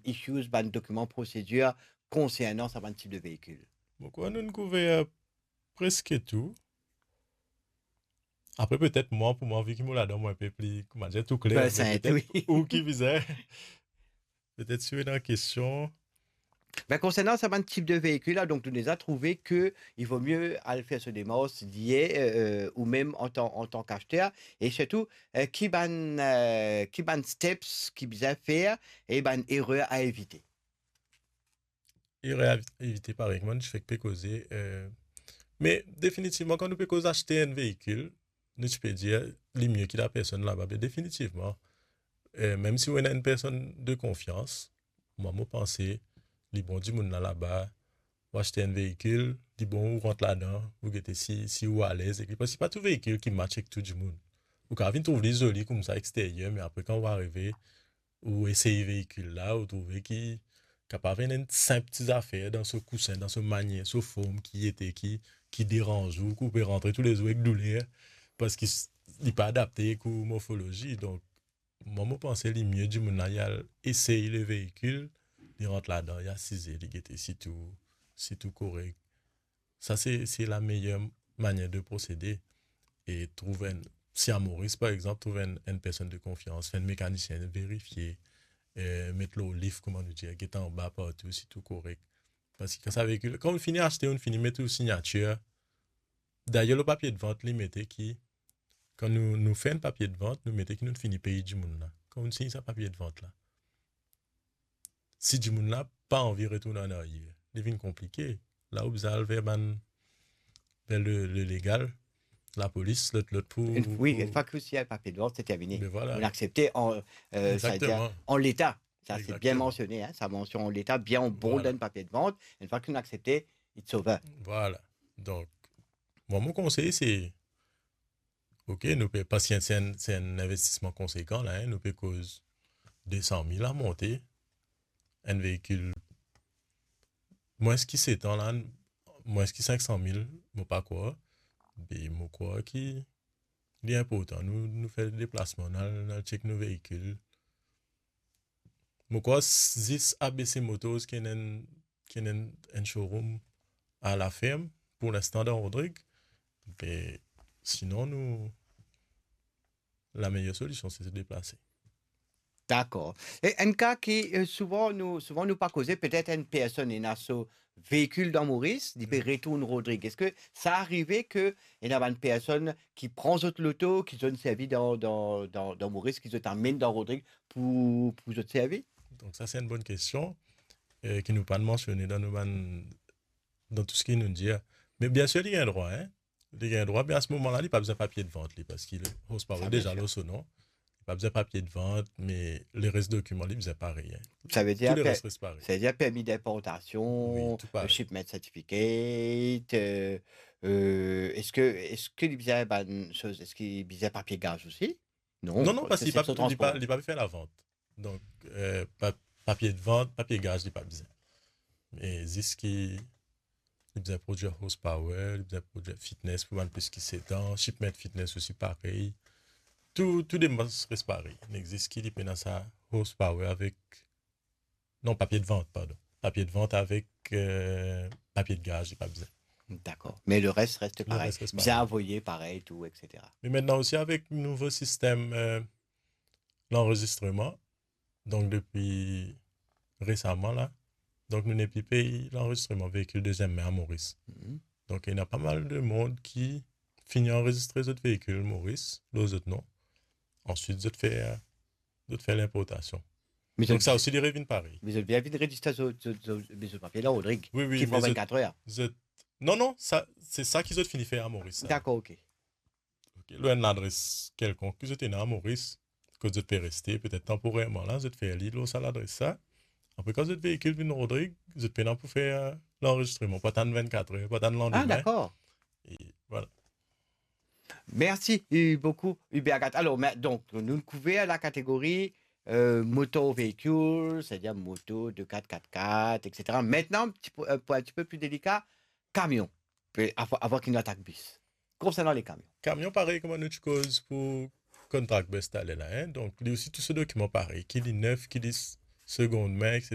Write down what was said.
issues, ban documents, procédures concernant ce type de véhicule. Bon, quoi, nous couvert presque tout. Après, peut-être moi, pour moi, vu qu'il me l'a donné un peu plus, comment dire, tout clair, Ben, mais c'est peut-être oui. où qui visait, peut-être sur une question. Ben, concernant ce type de véhicule-là, donc, nous les a trouvé que il vaut mieux aller faire ce démarche lié ou même en tant qu'acheteur. Et surtout, qui ban steps qui bien faire et ban erreur à éviter. Il aurait évité par exemple, je fais que peut causer. Mais définitivement, quand nous peut causer acheter un véhicule, nous tu peux dire, les mieux que la personne là-bas, mais définitivement, même si on a une personne de confiance, moi, je pense, les bons du monde là-bas, ou acheter un véhicule, dit bon, ou rentre là-dedans, ou êtes si ou à l'aise. Parce que c'est pas tout véhicule qui match avec tout le monde. Ou quand on trouve les jolis comme ça extérieur, mais après quand on va arriver, ou essayer véhicule là, ou trouver qui capable une simple petite affaire dans ce coussin, dans ce manière, ce forme qui dérange ou qu'on peut rentrer tous les jours avec douleur parce qu'il n'est pas adapté à la morphologie. Donc, moi, je pense que le mieux du monde, il y a essayer le véhicule, il rentre là-dedans, il y a 6 heures, il est si tout correct. Ça, c'est la meilleure manière de procéder. Et trouver si à Maurice, par exemple, trouver une personne de confiance, faire un mécanicien, vérifier, mettre le au livre, comment nous dire, qui est en bas partout, si tout correct. Parce que quand ça véhicule, quand on finit d'acheter, on finit de mettre une signature. D'ailleurs, le papier de vente, il mettait qui, quand nous faisons un papier de vente, nous mettons qui nous finit payer du monde là. Quand on signe ce papier de vente là. Si du monde là, pas envie de retourner en arrière, devient compliqué. Là où vous allez vers le légal, la police, l'autre Oui, une fois que le papier de vente, c'est terminé. Mais voilà, Vous l'acceptez c'est-à-dire exactement. en l'état. Ça, c'est bien Exactement. mentionné, hein, ça mentionne en l'état, bien en bon Voilà. d'un papier de vente. Une fois que vous l'acceptez, il te sauve. Voilà. Donc, moi, mon conseil, c'est, OK, nous payons, parce que c'est un investissement conséquent, là, hein, nous payons cause 200 000 à monter un véhicule, moins ce qui s'étend là, moins ce qui 500 000, moi pas quoi, mais moi quoi qui est important, nous faisons des déplacements, nous check nos véhicules. Moi quoi, 10 ABC Motors qui est un showroom à la ferme, pour l'instant dans Rodrigue, mais sinon, la meilleure solution, c'est de se déplacer. D'accord. Et un cas qui souvent nous pas causé, peut-être une personne est dans ce véhicule dans Maurice, il peut retourner Rodrigue. Est-ce que ça arrivé que il y a une personne qui prend votre loto, qui donne servi dans Maurice, qui se t'amène dans Rodrigue pour te servir? Donc ça, c'est une bonne question qui nous pas mentionné dans tout ce qu'il nous dit. Mais bien sûr, il y a un droit. Hein? Il y a un droit, mais à ce moment-là, il n'y a pas besoin de papier de vente, parce qu'il n'ose pas Ça, bien déjà sûr. là, non. Il n'y a pas besoin de papier de vente, mais les restes de documents, ils faisaient pareil. Hein? Ça veut Tous dire, les restes restent pareil. ça veut dire permis Oui, d'importation, tout pareil. shipment certificate. Est-ce que il y a une chose, est-ce qu'il y a papier gage aussi? Non, Non, non, parce parce que qu'il c'est n'a ce pas, transport. il pas fait la vente. Donc, papier de vente, papier gage, il n'y a pas besoin. Mais c'est ce qui il faisait produire horsepower, il faisait produire fitness pour man plus qui s'étend, shipment fitness aussi pareil. Tout des monstres restent pareil. Il existe qui dépend dans sa horsepower avec, non, papier de vente, pardon. Papier de vente avec papier de gage, j'ai pas besoin. D'accord. Mais le reste reste Le pareil. reste reste Bien pareil. envoyé, pareil, tout, etc. Mais maintenant aussi avec le nouveau système, l'enregistrement, donc depuis récemment là, donc nous n'avons plus payé l'enregistrement véhicule deuxième main à Maurice. Mhm. Donc il y a pas mal de monde qui finit enregistrer d'autres véhicules Maurice, les autres non. Ensuite, d'autres fait l'importation. Mais Donc ça aussi, les reviennent pareil. vous avez bien vite registré ce papier là, Rodrigue, Oui, oui, qui mais prend 24 heures. non, non, c'est ça qu'ils ont fini faire à Maurice. Ça, là. D'accord, ok. Okay. Là, une adresse quelconque, qu'ils ont à Maurice, que vous fait rester, peut-être temporairement là, vous êtes fait l'île, ça l'adresse ça. Après, quand votre véhicule vient Rodrigue, vous êtes payé pour faire l'enregistrement, pas tant de 24 heures, pas tant de Ah, lendemain. d'accord. Et voilà. Merci beaucoup, Hubert Agathe. Alors, donc, nous couvrons la catégorie moto véhicule, c'est-à-dire moto de 4x4, etc. Maintenant, pour un petit peu plus délicat, camion, avoir qu'une attaque bus. Concernant les camions. Camion pareil, comme nous cause pour contract best là. Hein? Donc, il y a aussi tous ces documents pareils, qui dit neuf, qui dit seconde main, etc.